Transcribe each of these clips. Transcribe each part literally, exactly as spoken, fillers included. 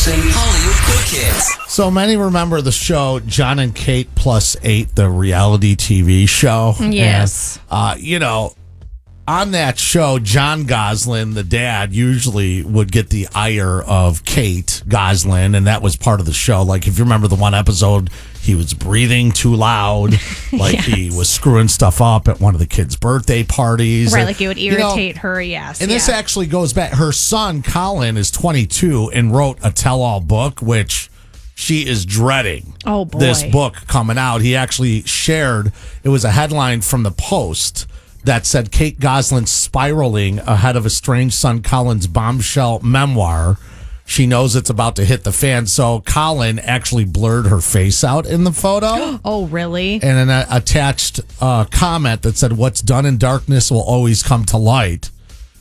Williamson Hollywood Quick Hits. So many remember the show John and Kate Plus Eight, the reality T V show. Yes. And, uh, you know, on that show, John Goslin, the dad, usually would get the ire of Kate Goslin, and that was part of the show. Like, if you remember the one episode, he was breathing too loud, like Yes. he was screwing stuff up at one of the kids' birthday parties. Right, And, like it would you know, irritate her, yes. and yeah. this actually goes back. Her son, Colin, is twenty-two and wrote a tell-all book, which she is dreading. Oh, boy. This book coming out. He actually shared, it was a headline from the Post that said Kate Goslin spiraling ahead of estranged son Colin's bombshell memoir. She knows it's about to hit the fan. So Colin actually blurred her face out in the photo. Oh, really? And an attached uh, comment that said, "What's done in darkness will always come to light."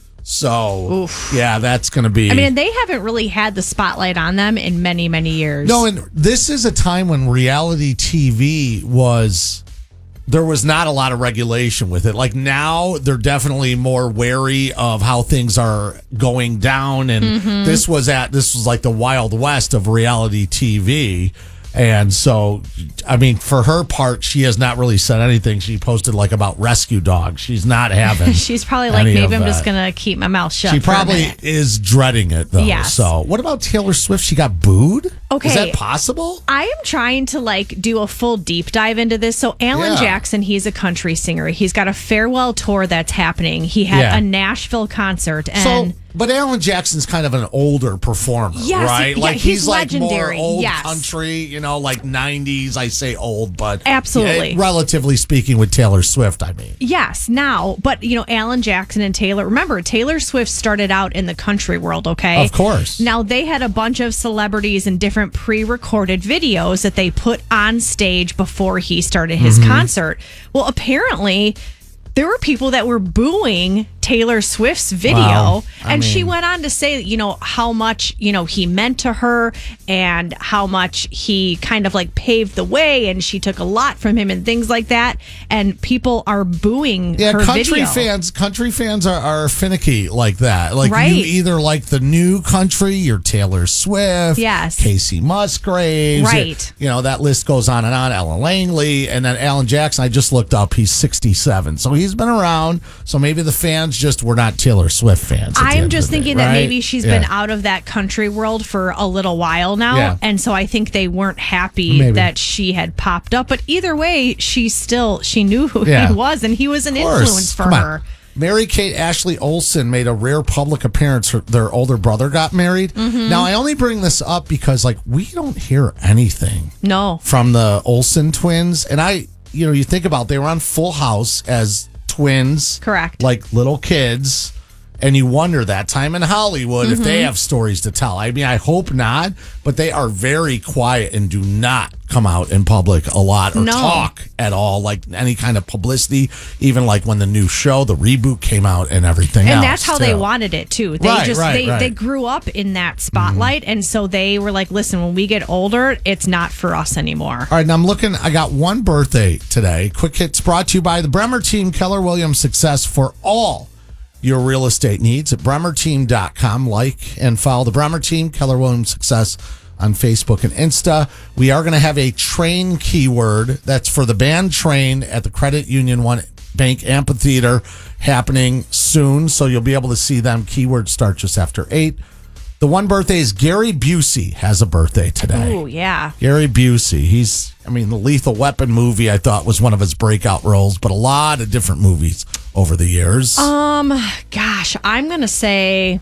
So, Oof. yeah, that's going to be. I mean, they haven't really had the spotlight on them in many, many years. No, and this is a time when reality T V was, there was not a lot of regulation with it. Like now, they're definitely more wary of how things are going down. And Mm-hmm. this was at, this was like the Wild West of reality T V. And so, I mean, for her part, she has not really said anything. She posted like about rescue dogs. She's not having. She's probably like, any maybe of I'm just that. going to keep my mouth shut. She for a probably minute. is dreading it, though. Yes. So, what about Taylor Swift? She got booed? Okay. Is that possible? I am trying to like do a full deep dive into this. So Alan Yeah. Jackson, he's a country singer. He's got a farewell tour that's happening. He had Yeah. a Nashville concert, and So, but Alan Jackson's kind of an older performer, Yes, right? yeah, Like he's like more legendary, old yes. country, you know, like nineties. I say old, but Absolutely. yeah, relatively speaking, with Taylor Swift, I mean. yes, now, but you know, Alan Jackson and Taylor. Remember, Taylor Swift started out in the country world. Okay, Of course. Now they had a bunch of celebrities and different pre-recorded videos that they put on stage before he started his Mm-hmm. concert. Well, apparently, there were people that were booing Taylor Swift's video, Wow. I and she mean- went on to say, you know, how much, you know, he meant to her and how much he kind of like paved the way, and she took a lot from him and things like that. And people are booing Yeah, her country video. fans, country fans are, are finicky like that. Like Right. you either like the new country, you're Taylor Swift, Yes. Casey Musgraves, Right. You know that list goes on and on. Ellen Langley, and then Alan Jackson. I just looked up; he's sixty-seven, so he's been around. So maybe the fans just were not Taylor Swift fans. at the end I'm of just the day, thinking that right? maybe she's Yeah. been out of that country world for a little while now. Yeah. And so I think they weren't happy Maybe. that she had popped up. But either way, she still, she knew who Yeah. he was, and he was an Of course. influence for Come on. her. Mary Kate Ashley Olsen made a rare public appearance. Her, their older brother got married. Mm-hmm. Now, I only bring this up because, like, we don't hear anything No. from the Olsen twins. And I, you know, you think about they were on Full House as twins, Correct. like little kids. And you wonder that time in Hollywood if Mm-hmm. they have stories to tell. I mean, I hope not, but they are very quiet and do not come out in public a lot or No. talk at all, like any kind of publicity, even like when the new show, the reboot came out and everything And else. that's how they too. wanted it too. They Right, just right, they, right. they grew up in that spotlight, and so they were like, listen, when we get older, it's not for us anymore. All right, and I'm looking. I got one birthday today. Quick Hits brought to you by the Bremer Team, Keller Williams Success for all your real estate needs at bremer team dot com. Like and follow the Bremer Team, Keller Williams Success on Facebook and Insta. We are going to have a train keyword that's for the band Train at the Credit Union One Bank Amphitheater happening soon. So you'll be able to see them. Keywords start just after eight. The one birthday is Gary Busey has a birthday today. Oh yeah. Gary Busey. He's, I mean, the Lethal Weapon movie I thought was one of his breakout roles, but a lot of different movies over the years. Um, gosh, I'm gonna say,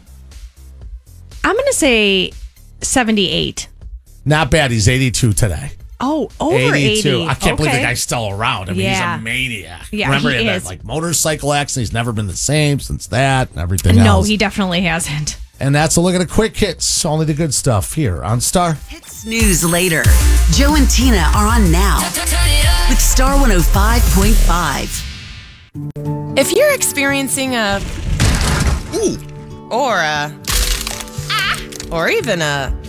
I'm gonna say seventy-eight. Not bad. He's eighty-two today. Oh, over eighty-two. eighty. I can't believe the Okay. guy's still around. I mean, Yeah. he's a maniac. Yeah, Remember he he had is. that like motorcycle accident. He's never been the same since that and everything No, else. he definitely hasn't. And that's a look at the quick hits. Only the good stuff here on Star. Hits news later. Joe and Tina are on now with Star one oh five point five. If you're experiencing a ooh or a ah or even a